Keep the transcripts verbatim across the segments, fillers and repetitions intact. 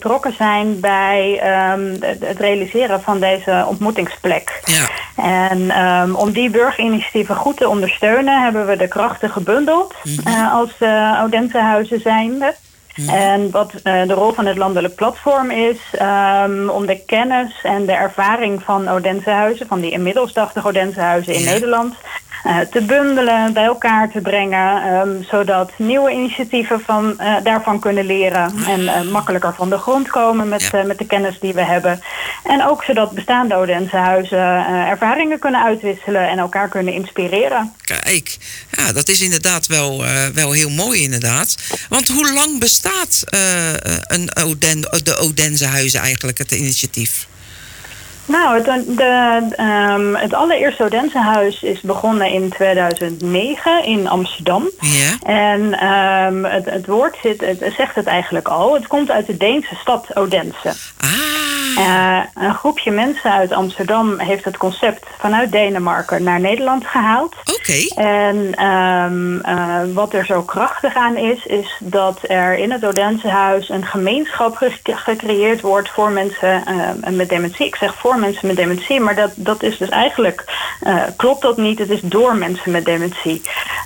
betrokken zijn bij um, het realiseren van deze ontmoetingsplek. Ja. En um, om die burgerinitiatieven goed te ondersteunen, hebben we de krachten gebundeld mm-hmm. uh, als uh, Odense-huizen zijnde. Mm-hmm. En wat uh, de rol van het landelijk platform is, um, om de kennis en de ervaring van Odense-huizen, van die inmiddels tachtig Odense-huizen in ja. Nederland, Uh, te bundelen, bij elkaar te brengen, um, zodat nieuwe initiatieven van, uh, daarvan kunnen leren en uh, makkelijker van de grond komen met, ja. uh, met de kennis die we hebben. En ook zodat bestaande Odense huizen uh, ervaringen kunnen uitwisselen en elkaar kunnen inspireren. Kijk, ja, dat is inderdaad wel, uh, wel heel mooi inderdaad. Want hoe lang bestaat uh, een Oden, de Odense huizen eigenlijk, het initiatief? Nou, het, de, um, het allereerste Odense huis is begonnen in tweeduizend negen in Amsterdam. Ja. En um, het, het woord zit, het zegt het eigenlijk al. Het komt uit de Deense stad Odense. Ah. Uh, een groepje mensen uit Amsterdam heeft het concept vanuit Denemarken naar Nederland gehaald. Oké. Okay. En um, uh, wat er zo krachtig aan is, is dat er in het Odense huis een gemeenschap gecreëerd wordt voor mensen uh, met dementie. Ik zeg voor mensen met dementie, maar dat, dat is dus eigenlijk, uh, klopt dat niet, het is door mensen met dementie.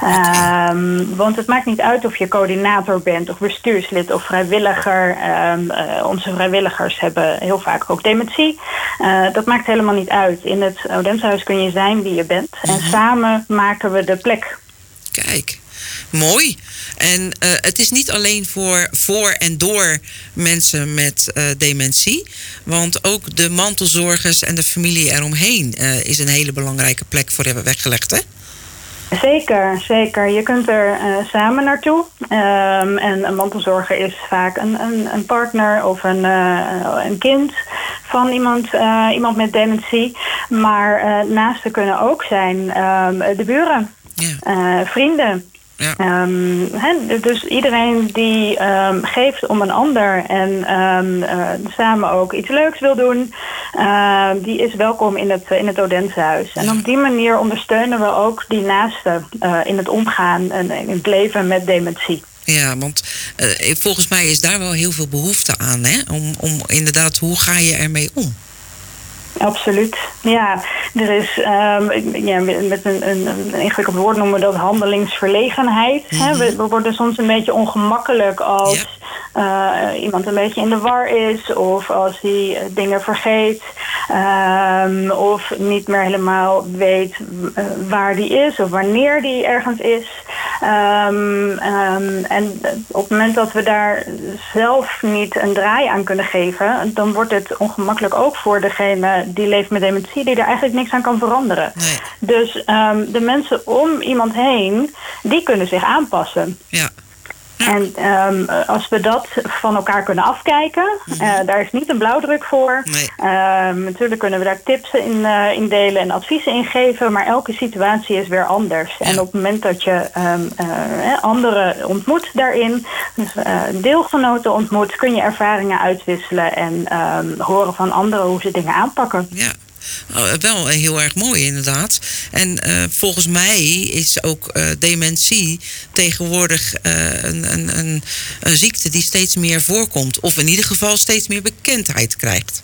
Um, want het maakt niet uit of je coördinator bent of bestuurslid of vrijwilliger. Um, uh, onze vrijwilligers hebben heel vaak ook dementie. Uh, dat maakt helemaal niet uit. In het Odense huis kun je zijn wie je bent. En mm-hmm. samen maken we de plek. Kijk, mooi. En uh, het is niet alleen voor, voor en door mensen met uh, dementie. Want ook de mantelzorgers en de familie eromheen uh, is een hele belangrijke plek voor hebben weggelegd, hè? Zeker, zeker. Je kunt er uh, samen naartoe. Um, en een mantelzorger is vaak een, een, een partner of een, uh, een kind van iemand, uh, iemand met dementie. Maar uh, naasten kunnen ook zijn um, de buren, ja. uh, vrienden. Ja. Um, he, dus iedereen die um, geeft om een ander en um, uh, samen ook iets leuks wil doen, uh, die is welkom in het, in het Odense huis. En op die manier ondersteunen we ook die naasten uh, in het omgaan en in het leven met dementie. Ja, want uh, volgens mij is daar wel heel veel behoefte aan, hè? Om, om inderdaad, hoe ga je ermee om? Absoluut. Ja, er is um, ja, met een, een, een ingewikkeld woord noemen we dat handelingsverlegenheid. Mm-hmm. Hè? We, we worden soms een beetje ongemakkelijk als ja. uh, iemand een beetje in de war is of als hij dingen vergeet um, of niet meer helemaal weet uh, waar die is of wanneer die ergens is. Um, um, en op het moment dat we daar zelf niet een draai aan kunnen geven, dan wordt het ongemakkelijk ook voor degene die leeft met dementie, die er eigenlijk niks aan kan veranderen. Nee. Dus um, de mensen om iemand heen, die kunnen zich aanpassen. Ja. En um, als we dat van elkaar kunnen afkijken, mm-hmm. uh, daar is niet een blauwdruk voor. Nee. Uh, natuurlijk kunnen we daar tips in, uh, in delen en adviezen in geven, maar elke situatie is weer anders. Ja. En op het moment dat je um, uh, anderen ontmoet daarin, dus uh, deelgenoten ontmoet, kun je ervaringen uitwisselen en um, horen van anderen hoe ze dingen aanpakken. Ja. Oh, wel heel erg mooi inderdaad. En uh, volgens mij is ook uh, dementie tegenwoordig uh, een, een, een, een ziekte die steeds meer voorkomt. Of in ieder geval steeds meer bekendheid krijgt.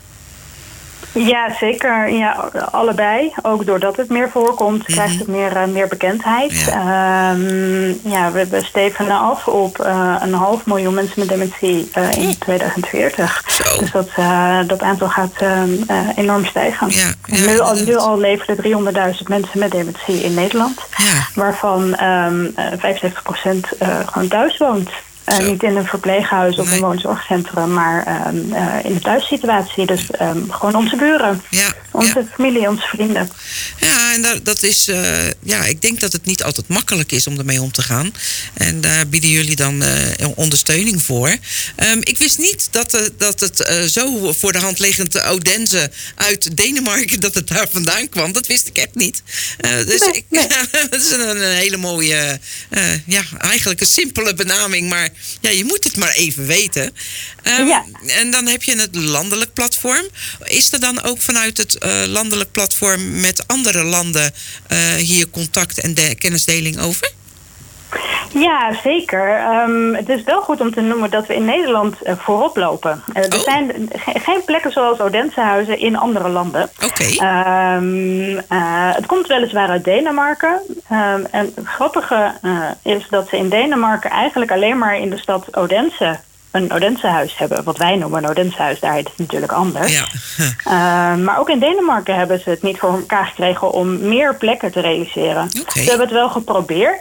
Ja, zeker. Ja, allebei. Ook doordat het meer voorkomt, mm-hmm. krijgt het meer, uh, meer bekendheid. Ja. Um, ja, we, we stevenen af op uh, een half miljoen mensen met dementie uh, in tweeduizend veertig. Zo. Dus dat, uh, dat aantal gaat uh, uh, enorm stijgen. Ja, ja, nu, al, nu al leven er driehonderdduizend mensen met dementie in Nederland. Ja. Waarvan um, uh, vijfenzeventig procent uh, gewoon thuis woont. Uh, niet in een verpleeghuis of nee. een woonzorgcentrum, maar um, uh, in de thuissituatie. Dus um, gewoon onze buren, ja, onze ja. familie, onze vrienden. Ja, en dat, dat is, uh, ja, ik denk dat het niet altijd makkelijk is om ermee om te gaan. En daar bieden jullie dan uh, ondersteuning voor. Um, ik wist niet dat, uh, dat het uh, zo voor de hand liggend Odense uit Denemarken, dat het daar vandaan kwam. Dat wist ik echt niet. Uh, dus nee, ik, nee. dat is een, een hele mooie, uh, ja, eigenlijk een simpele benaming, maar ja, je moet het maar even weten. Um, ja. En dan heb je het landelijk platform. Is er dan ook vanuit het uh, landelijk platform met andere landen uh, hier contact en de- kennisdeling over? Ja, zeker. Um, het is wel goed om te noemen dat we in Nederland uh, voorop lopen. Uh, er oh. zijn ge- geen plekken zoals Odense-huizen in andere landen. Oké. Okay. Um, uh, het komt weliswaar uit Denemarken. Um, en het grappige uh, is dat ze in Denemarken eigenlijk alleen maar in de stad Odense een Odense-huis hebben. Wat wij noemen een Odense-huis, daar heet het natuurlijk anders. Ja. uh, maar ook in Denemarken hebben ze het niet voor elkaar gekregen om meer plekken te realiseren. Okay. Ze hebben het wel geprobeerd.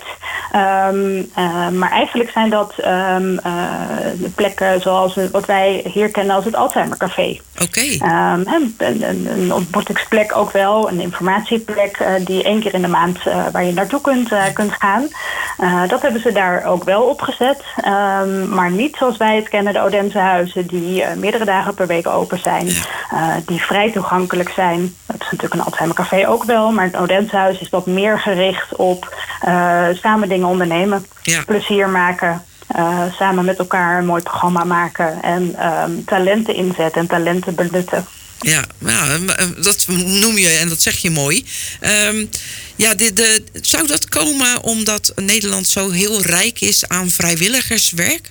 Um, uh, maar eigenlijk zijn dat um, uh, de plekken zoals wat wij hier kennen als het Alzheimer Café. Oké. Okay. Um, een, een, een ontmoetingsplek ook wel, een informatieplek uh, die één keer in de maand uh, waar je naartoe kunt, uh, kunt gaan. Uh, dat hebben ze daar ook wel opgezet. Um, maar niet zoals wij het kennen, de Odense huizen die uh, meerdere dagen per week open zijn. Ja. Uh, die vrij toegankelijk zijn. Dat is natuurlijk een Alzheimer Café ook wel. Maar het Odense huis is wat meer gericht op uh, samen dingen ondernemen. Ja. Plezier maken. Uh, samen met elkaar een mooi programma maken. En um, talenten inzetten en talenten benutten. Ja, nou, dat noem je en dat zeg je mooi. Um, ja, de, de, zou dat komen omdat Nederland zo heel rijk is aan vrijwilligerswerk?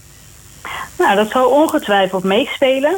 Nou, dat zal ongetwijfeld meespelen.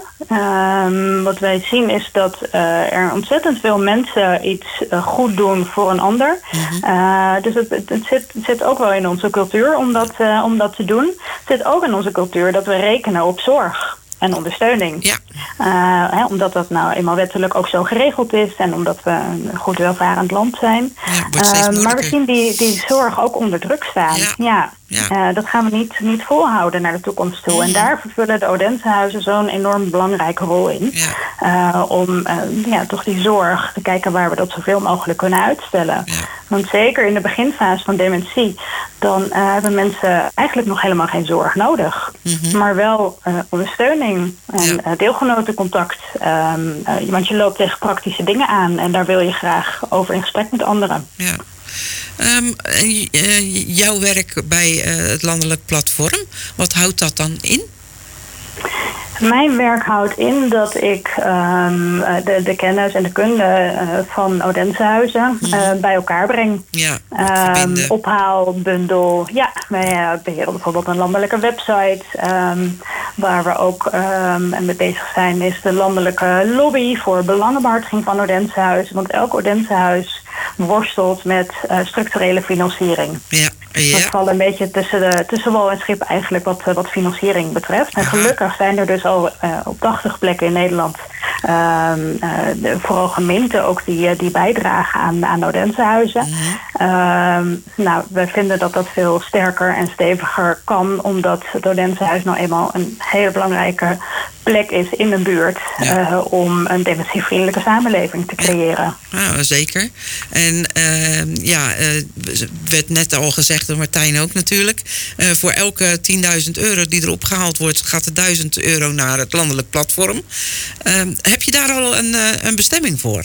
Um, wat wij zien is dat uh, er ontzettend veel mensen iets uh, goed doen voor een ander. Mm-hmm. Uh, dus het, het, het, zit, het zit ook wel in onze cultuur om dat, uh, om dat te doen. Het zit ook in onze cultuur dat we rekenen op zorg en ondersteuning. Ja. Uh, hè, omdat dat nou eenmaal wettelijk ook zo geregeld is en omdat we een goed welvarend land zijn. Ja, uh, maar we zien die, die zorg ook onder druk staan. Ja. Ja. Ja. Uh, dat gaan we niet, niet volhouden naar de toekomst toe. Mm. En daar vervullen de Odense-huizen zo'n enorm belangrijke rol in. Ja. Uh, om uh, ja, toch die zorg te kijken waar we dat zoveel mogelijk kunnen uitstellen. Ja. Want zeker in de beginfase van dementie, dan uh, hebben mensen eigenlijk nog helemaal geen zorg nodig. Mm-hmm. Maar wel uh, ondersteuning en ja. uh, deelgenotencontact. Um, uh, want je loopt tegen praktische dingen aan en daar wil je graag over in gesprek met anderen. Ja. Um, uh, jouw werk bij uh, het landelijk platform, wat houdt dat dan in? Mijn werk houdt in dat ik um, de, de kennis en de kunde uh, van Odense-huizen uh, mm. bij elkaar breng. Ja, um, ophaal, bundel. Ja, wij uh, beheren bijvoorbeeld een landelijke website. Um, waar we ook um, mee bezig zijn is de landelijke lobby voor belangenbehartiging van Odense-huizen. Want elk Odense-huis worstelt met uh, structurele financiering. Ja. Ja. Dat valt een beetje tussen, de, tussen wal en schip eigenlijk wat, wat financiering betreft. En gelukkig zijn er dus al uh, op tachtig plekken in Nederland uh, uh, de, vooral gemeenten ook die, die bijdragen aan, aan Odense-huizen. Mm-hmm. Uh, nou, we vinden dat dat veel sterker en steviger kan, omdat het Odense-huis nou eenmaal een hele belangrijke plek is in een buurt ja. uh, om een dementievriendelijke samenleving te creëren. Ja, zeker. En uh, ja, uh, werd net al gezegd door Martijn ook natuurlijk. Uh, voor elke tienduizend euro die erop gehaald wordt, gaat er duizend euro naar het landelijk platform. Uh, heb je daar al een, uh, een bestemming voor?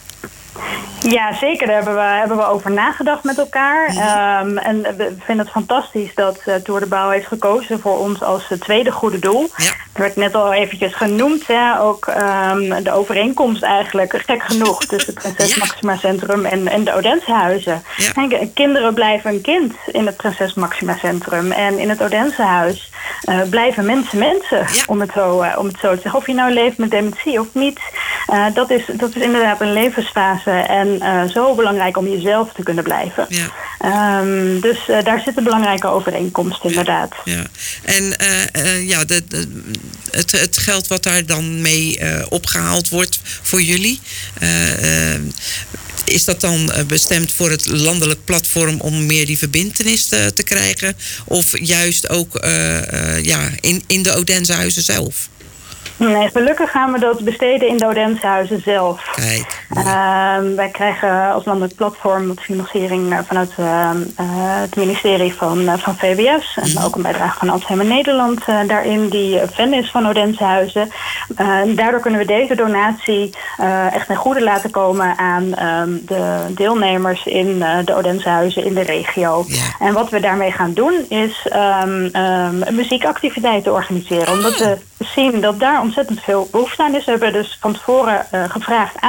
Ja, zeker. Daar hebben we, hebben we over nagedacht met elkaar. Ja. Um, en we vinden het fantastisch dat uh, Tour de Bouw heeft gekozen voor ons als uh, tweede goede doel. Ja. Er werd net al eventjes genoemd, hè, ook um, de overeenkomst eigenlijk, gek genoeg, tussen het Prinses ja. Maxima Centrum en, en de Odense-huizen. Ja. En kinderen blijven een kind in het Prinses Maxima Centrum. En in het Odense-huis uh, blijven mensen mensen, ja. om, het zo, uh, om het zo te zeggen. Of je nou leeft met dementie of niet, uh, dat, is, dat is inderdaad een levensfase en uh, zo belangrijk om jezelf te kunnen blijven. Ja. Um, dus uh, daar zit een belangrijke overeenkomst inderdaad. Ja, ja. En uh, uh, ja, de, de, het, het geld wat daar dan mee uh, opgehaald wordt voor jullie, uh, uh, is dat dan bestemd voor het landelijk platform om meer die verbintenis te, te krijgen? Of juist ook uh, uh, ja, in, in de Odense-huizen zelf? Nee, gelukkig gaan we dat besteden in de Odense-huizen zelf. Kijk. Uh, wij krijgen als landelijk platform wat financiering vanuit uh, uh, het ministerie van, uh, van V W S. En mm. ook een bijdrage van Alzheimer Nederland uh, daarin, die fan is van Odense-huizen. Uh, daardoor kunnen we deze donatie uh, echt ten goede laten komen aan um, de deelnemers in uh, de Odense-huizen in de regio. Yeah. En wat we daarmee gaan doen is um, um, muziekactiviteiten organiseren. Omdat we zien dat daar ontzettend veel behoefte aan is. We hebben dus van tevoren uh, gevraagd aan deelnemers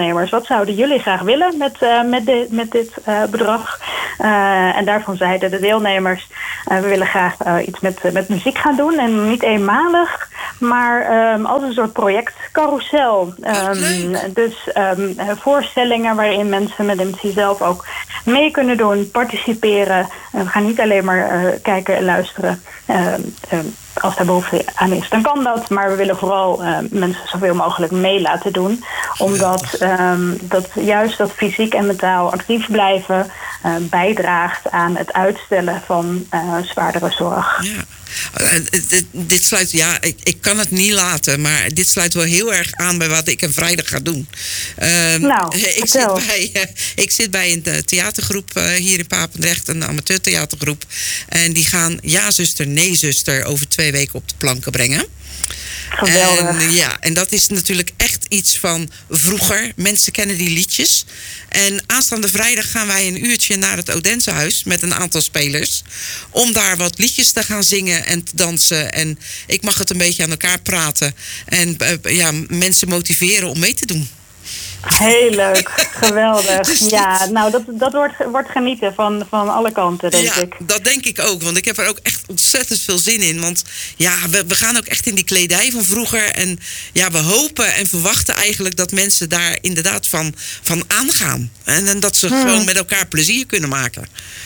deelnemers, wat zouden jullie graag willen met, uh, met, de, met dit uh, bedrag? Uh, en daarvan zeiden de deelnemers, uh, we willen graag uh, iets met, uh, met muziek gaan doen. En niet eenmalig, maar um, als een soort projectcarousel. Um, dus um, voorstellingen waarin mensen met dementie zelf ook mee kunnen doen, participeren. Uh, we gaan niet alleen maar uh, kijken en luisteren. Uh, uh, als daar behoefte aan is, dan kan dat. Maar we willen vooral uh, mensen zoveel mogelijk mee laten doen. Omdat um, dat juist dat fysiek en mentaal actief blijven uh, bijdraagt aan het uitstellen van uh, zwaardere zorg. Ja. Uh, dit, dit sluit, ja, ik, ik kan het niet laten, maar dit sluit wel heel erg aan bij wat ik een vrijdag ga doen. Uh, nou, ik, zit bij, uh, ik zit bij een theatergroep uh, hier in Papendrecht, een amateurtheatergroep. En die gaan Ja zuster, Nee zuster over twee weken op de planken brengen. Geweldig. En, ja, en dat is natuurlijk echt iets van vroeger. Mensen kennen die liedjes. En aanstaande vrijdag gaan wij een uurtje naar het Odensehuis met een aantal spelers. Om daar wat liedjes te gaan zingen en te dansen. En ik mag het een beetje aan elkaar praten. En uh, ja, mensen motiveren om mee te doen. Heel leuk, geweldig. Dus ja, nou dat, dat wordt, wordt genieten van, van alle kanten, denk ja, ik. Dat denk ik ook, want ik heb er ook echt ontzettend veel zin in. Want ja, we, we gaan ook echt in die kledij van vroeger. En ja, we hopen en verwachten eigenlijk dat mensen daar inderdaad van, van aangaan. En, en dat ze hmm. gewoon met elkaar plezier kunnen maken.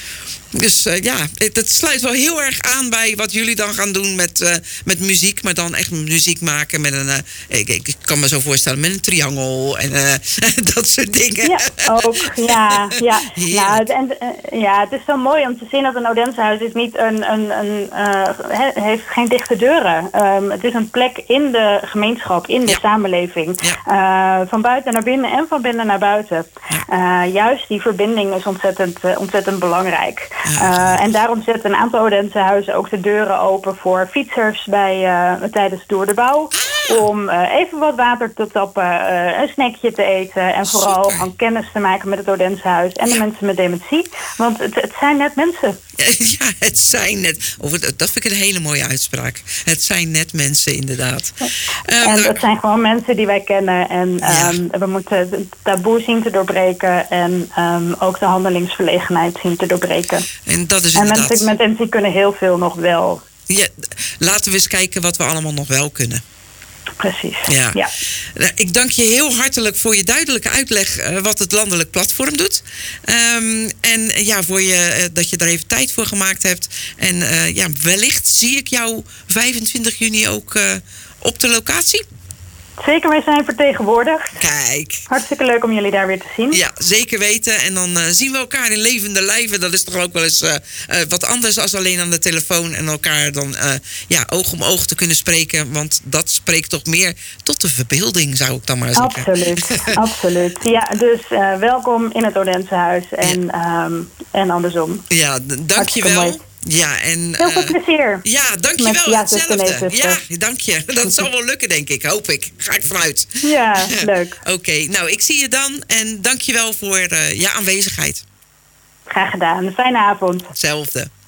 Dus uh, ja, het, het sluit wel heel erg aan bij wat jullie dan gaan doen met, uh, met muziek. Maar dan echt muziek maken met een... Uh, ik, ik kan me zo voorstellen, met een triangel en uh, dat soort dingen. Ja, ook. Ja, ja. Nou, het, en, uh, ja, het is zo mooi om te zien dat een Odensehuis is niet een... een, een uh, he, heeft geen dichte deuren. Um, het is een plek in de gemeenschap, in de ja. samenleving. Ja. Uh, van buiten naar binnen en van binnen naar buiten. Ja. Uh, juist die verbinding is ontzettend, uh, ontzettend belangrijk. Uh, en daarom zetten een aantal Odensehuizen ook de deuren open voor fietsers bij, uh, tijdens Door de Bouw. Om uh, even wat water te tappen, uh, een snackje te eten. En vooral Super. Gewoon kennis te maken met het Odensehuis en de mensen met dementie. Want het, het zijn net mensen. Ja, het zijn net... Oh, dat vind ik een hele mooie uitspraak. Het zijn net mensen, inderdaad. Um, en dat nou, zijn gewoon mensen die wij kennen. En ja. um, we moeten het taboe zien te doorbreken. En um, ook de handelingsverlegenheid zien te doorbreken. En dat is en inderdaad... mensen met dementie kunnen heel veel nog wel. Ja, laten we eens kijken wat we allemaal nog wel kunnen. Precies, ja. ja. Ik dank je heel hartelijk voor je duidelijke uitleg uh, wat het landelijk platform doet. Um, en ja, voor je, uh, dat je er even tijd voor gemaakt hebt. En uh, ja, wellicht zie ik jou vijfentwintig juni ook uh, op de locatie. Zeker, wij zijn vertegenwoordigd. Kijk. Hartstikke leuk om jullie daar weer te zien. Ja, zeker weten. En dan uh, zien we elkaar in levende lijven. Dat is toch ook wel eens uh, uh, wat anders als alleen aan de telefoon. En elkaar dan uh, ja, oog om oog te kunnen spreken. Want dat spreekt toch meer tot de verbeelding, zou ik dan maar zeggen. Absoluut, absoluut. Ja, dus uh, welkom in het Odensehuis en, ja. um, en andersom. Ja, dank je wel. Ja, en, heel veel plezier. Uh, ja, dankjewel. Ja, hetzelfde. Ja, dank je. Dat zal wel lukken, denk ik. Hoop ik. Ga ik vanuit. Ja, leuk. Oké, okay, nou, ik zie je dan. En dankjewel voor uh, je aanwezigheid. Graag gedaan. Fijne avond. Hetzelfde.